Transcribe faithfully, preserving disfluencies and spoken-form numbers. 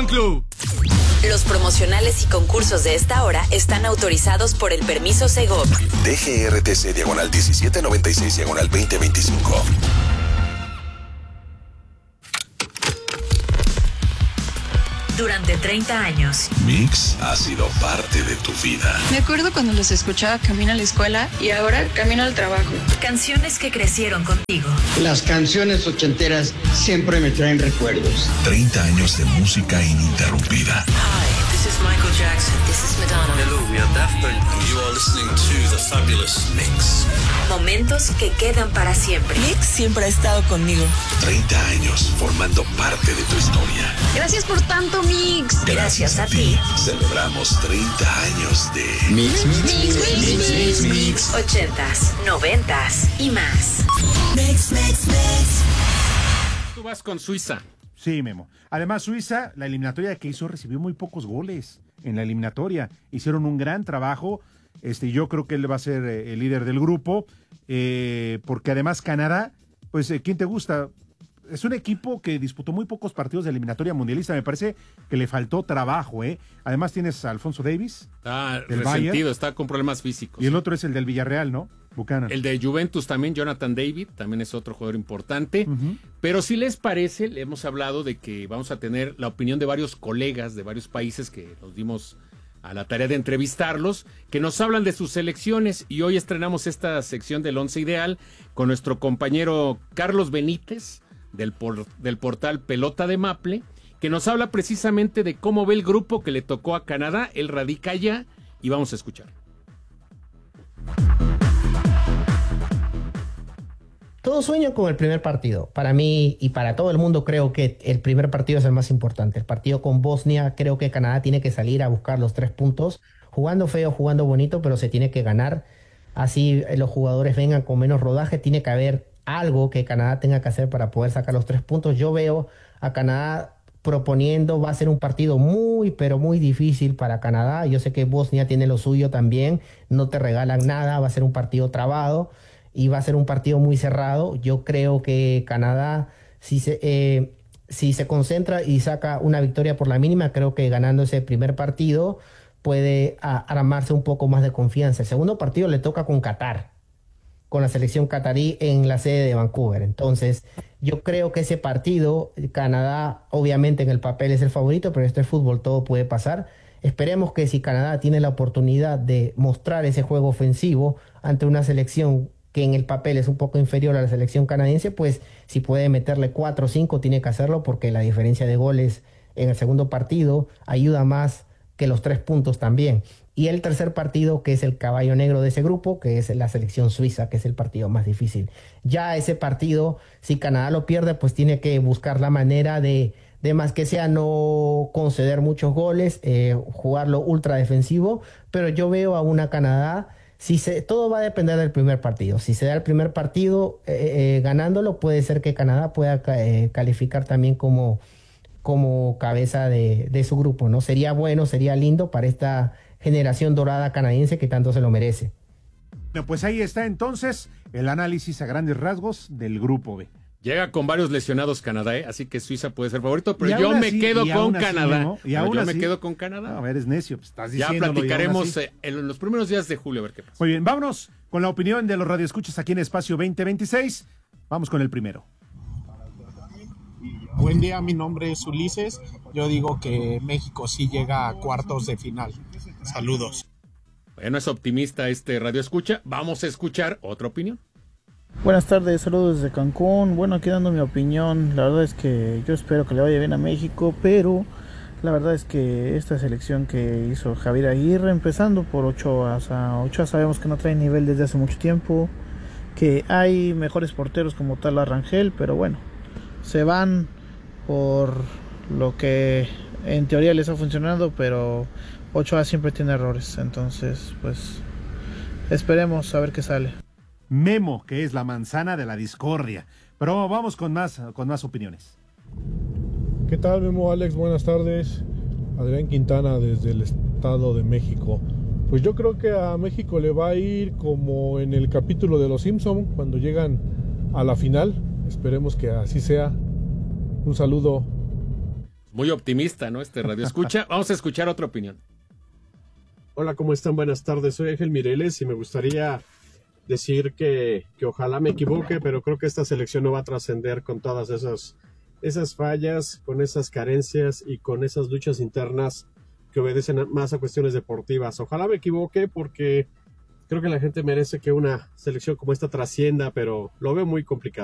Fan Club. Los promocionales y concursos de esta hora están autorizados por el permiso Segov. D G R T C diagonal diecisiete noventa y seis diagonal veinte veinticinco. Durante treinta años, Mix ha sido parte de tu vida. Me acuerdo cuando los escuchaba camino a la escuela y ahora camino al trabajo. Canciones que crecieron contigo. Las canciones ochenteras siempre me traen recuerdos. treinta años de música ininterrumpida. Hi, this is Michael Jackson. This is Madonna. Hello, we are Daft Punk. And you are listening to The Fabulous Mix. Momentos que quedan para siempre. Mix siempre ha estado conmigo. treinta años formando parte de tu historia. Gracias por tanto, Mix. Gracias, Gracias a, a ti. Celebramos treinta años de Mix, Mix, Mix, Mix, Mix, Mix, Mix. Ochentas, noventas y más. Mix, Mix, Mix. Tú vas con Suiza. Sí, Memo. Además, Suiza, la eliminatoria que hizo, recibió muy pocos goles en la eliminatoria. Hicieron un gran trabajo. Este, yo creo que él va a ser eh, el líder del grupo, eh, porque además Canadá, pues, eh, ¿quién te gusta? Es un equipo que disputó muy pocos partidos de eliminatoria mundialista. Me parece que le faltó trabajo, ¿eh? Además tienes a Alfonso Davies. Está del resentido, Bayern, está con problemas físicos. y el otro es el del Villarreal, ¿no? Buchanan. El de Juventus también, Jonathan David, también es otro jugador importante. Uh-huh. Pero si les parece, le hemos hablado de que vamos a tener la opinión de varios colegas de varios países que nos dimos a la tarea de entrevistarlos, que nos hablan de sus selecciones, y hoy estrenamos esta sección del Once Ideal con nuestro compañero Carlos Benítez del, por, del portal Pelota de Maple, que nos habla precisamente de cómo ve el grupo que le tocó a Canadá. Él radica allá y vamos a escuchar. Todos sueñan con el primer partido. Para mí y para todo el mundo creo que el primer partido es el más importante. El partido con Bosnia, creo que Canadá tiene que salir a buscar los tres puntos. Jugando feo, jugando bonito, pero se tiene que ganar. Así los jugadores vengan con menos rodaje. Tiene que haber algo que Canadá tenga que hacer para poder sacar los tres puntos. Yo veo a Canadá proponiendo, va a ser un partido muy, pero muy difícil para Canadá. Yo sé que Bosnia tiene lo suyo también. No te regalan nada, va a ser un partido trabado. Y va a ser un partido muy cerrado. Yo creo que Canadá, si se, eh, si se concentra y saca una victoria por la mínima, creo que ganando ese primer partido puede a, armarse un poco más de confianza. El segundo partido le toca con Qatar, con la selección catarí en la sede de Vancouver. Entonces, yo creo que ese partido, Canadá, obviamente en el papel es el favorito, pero esto es fútbol, todo puede pasar. Esperemos que si Canadá tiene la oportunidad de mostrar ese juego ofensivo ante una selección que en el papel es un poco inferior a la selección canadiense, pues si puede meterle cuatro o cinco tiene que hacerlo, porque la diferencia de goles en el segundo partido ayuda más que los tres puntos también. Y el tercer partido, que es el caballo negro de ese grupo, que es la selección suiza, que es el partido más difícil. Ya ese partido, si Canadá lo pierde, pues tiene que buscar la manera de, de más que sea no conceder muchos goles, eh, jugarlo ultra defensivo, pero yo veo a una Canadá. Si se, todo va a depender del primer partido. Si se da el primer partido eh, eh, ganándolo, puede ser que Canadá pueda eh, calificar también como, como cabeza de, de su grupo, ¿no? Sería bueno, sería lindo para esta generación dorada canadiense que tanto se lo merece. Bueno, pues ahí está entonces el análisis a grandes rasgos del grupo B. Llega con varios lesionados Canadá, ¿eh? Así que Suiza puede ser favorito, pero y yo me así, quedo con Canadá. Mismo, y no, yo así, me quedo con Canadá. No, eres necio, pues estás ya platicaremos eh, en los primeros días de julio a ver qué pasa. Muy bien, vámonos con la opinión de los radioescuchas aquí en Espacio veinte veintiséis. Vamos con el primero. Buen día, mi nombre es Ulises. Yo digo que México sí llega a cuartos de final. Saludos. Bueno, es optimista este radioescucha. Vamos a escuchar otra opinión. Buenas tardes, saludos desde Cancún. Bueno, aquí dando mi opinión, la verdad es que yo espero que le vaya bien a México, pero la verdad es que esta selección que hizo Javier Aguirre, empezando por Ochoa, o sea, Ochoa sabemos que no trae nivel desde hace mucho tiempo, que hay mejores porteros como tal a Rangel, pero bueno, se van por lo que en teoría les ha funcionado, pero Ochoa siempre tiene errores, entonces pues esperemos a ver qué sale. Memo, que es la manzana de la discordia. Pero vamos con más, con más opiniones. ¿Qué tal, Memo, Alex? Buenas tardes. Adrián Quintana desde el Estado de México. Pues yo creo que a México le va a ir como en el capítulo de Los Simpson, cuando llegan a la final. Esperemos que así sea. Un saludo. Muy optimista, ¿no? Este radio escucha. Vamos a escuchar otra opinión. Hola, ¿cómo están? Buenas tardes. Soy Ángel Mireles y me gustaría decir que, que ojalá me equivoque, pero creo que esta selección no va a trascender con todas esas, esas fallas, con esas carencias y con esas luchas internas que obedecen más a cuestiones deportivas. Ojalá me equivoque porque creo que la gente merece que una selección como esta trascienda, pero lo veo muy complicado.